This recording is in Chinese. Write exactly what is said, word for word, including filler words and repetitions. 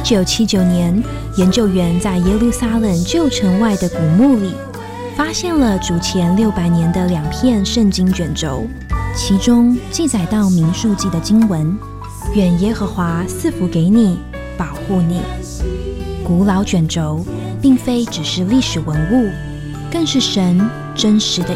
九七九年，研究员在耶路撒冷旧城外的古墓里发现了主前六百年的两片圣经卷轴，其中记载到民数记的经文：愿耶和华赐福给你，保护你。古老卷轴并非只是历史文物，更是神真实的